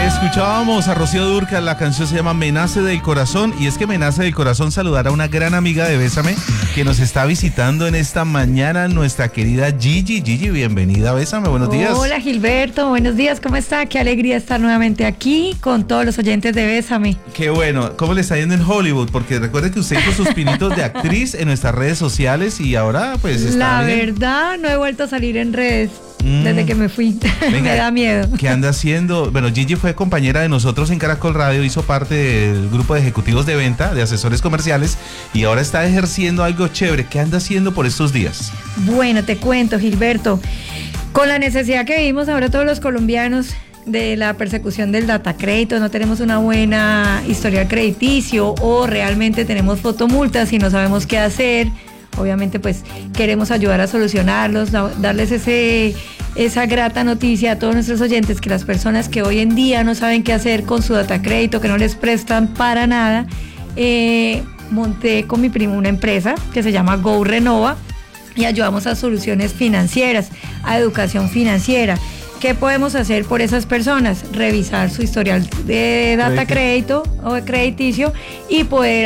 Escuchábamos a Rocío Dúrcal, la canción se llama Me nace del corazón, y es que me nace del corazón saludar a una gran amiga de Bésame que nos está visitando en esta mañana, nuestra querida Gigi. Gigi, bienvenida a Bésame, buenos días. Hola Gilberto, buenos días, ¿cómo está? Qué alegría estar nuevamente aquí con todos los oyentes de Bésame. Qué bueno, ¿cómo le está yendo en Hollywood? Porque recuerde que usted hizo sus pinitos de actriz en nuestras redes sociales y ahora pues está La bien. verdad, no he vuelto a salir en redes. Desde que me fui. Venga, me da miedo. ¿Qué anda haciendo? Bueno, Gigi fue compañera de nosotros en Caracol Radio, hizo parte del grupo de ejecutivos de venta, de asesores comerciales, y ahora está ejerciendo algo chévere. ¿Qué anda haciendo por estos días? Bueno, te cuento, Gilberto, con la necesidad que vivimos ahora todos los colombianos de la persecución del datacrédito, no tenemos una buena historial crediticio o realmente tenemos fotomultas y no sabemos qué hacer. Obviamente pues queremos ayudar a solucionarlos, darles esa grata noticia a todos nuestros oyentes, que las personas que hoy en día no saben qué hacer con su datacrédito, que no les prestan para nada, monté con mi primo una empresa que se llama Go Renova y ayudamos a soluciones financieras, a educación financiera. ¿Qué podemos hacer por esas personas? Revisar su historial de datacrédito o de crediticio y poder